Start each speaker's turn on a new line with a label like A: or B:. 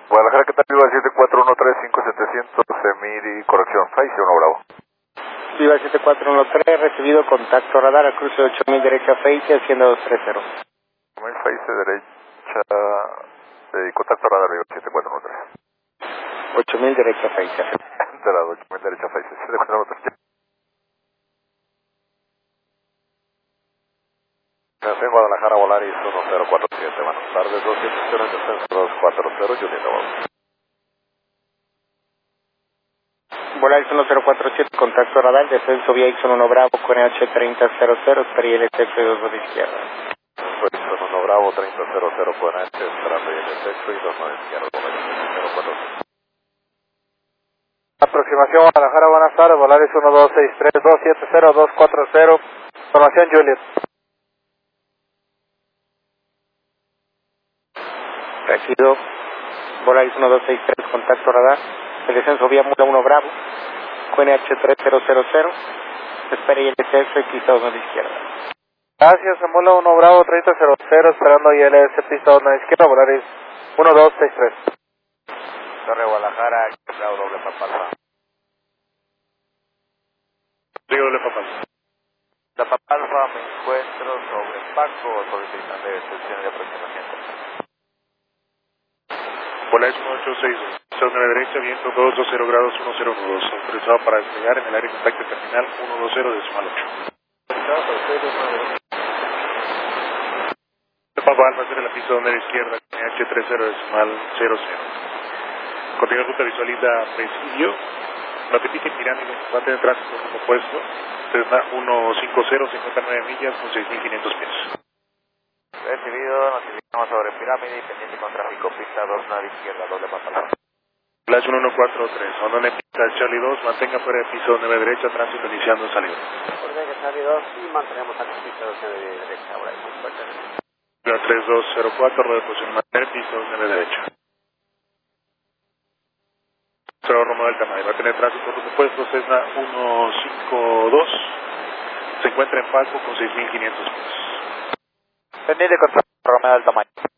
A: Guadalajara, ¿qué tal? Viva 74135700, Emir y corrección, Face 1 Bravo.
B: Viva 7413, recibido contacto radar al cruce de 8000 derecha Face, hacienda 230.
A: 8000 Face derecha, contacto radar, Viva 7413.
B: 8000 derecha Face.
A: Enterado, 8000 derecha Face, 7413. En Guadalajara, Volaris 1047, buenas tardes, 270 descenso 240, Julieta Bravo.
B: Volaris 1047, contacto radar, descenso vía X1 Bravo con H3000, espera y LTF 2 de izquierda.
A: X1 Bravo 3000 con H, esperando y LTF y 2 de izquierda, Volaris 046. Aproximación Guadalajara, buenas tardes, Volaris 1263, 270, 240, formación Juliet.
B: Recibido, Volaris 1263, contacto radar, el descenso vía Mula 1 Bravo, QNH3000, espera y LTF, pista 2 de izquierda.
A: Gracias, Mula 1 Bravo 3000, esperando ILS, pista 2 de izquierda, Volaris 1263. Torre Guadalajara, Bravo doble Papalfa.
C: Río doble Papalfa.
A: La Papalfa me encuentro sobre Paco, solicitando excepción de aproximación.
C: Volaris 1862, zona de derecha, viento 220 grados 102, autorizado para despegar en el área de contacto terminal 120.8. Papa Alfa sobre la pista de la izquierda, H30.00. Continúa ruta, visualiza Presidio, Notifique Pirámide, va a tener tránsito como opuesto, Cessna 150, 59 millas con 6.500 pies.
A: Recibido, notificamos sobre Pirámide y pendiente con tráfico, pista 2 a la izquierda, doble Papalfa.
C: Flash 1143, Ondone pista Charlie 2, mantenga fuera de piso 9 derecha, tránsito iniciando salida.
A: Recuerden que Charlie 2 y mantenemos aquí pista 2 de derecha, ahora es muy fuerte.
C: 3204, rueda de posición mantener, piso 9 derecha. Cerro Romo del Tamayo, va a tener tránsito por opuesto, Cessna 152, se encuentra en Paco con 6.500 pies.
A: Pendiente con Romeo del Tamayo.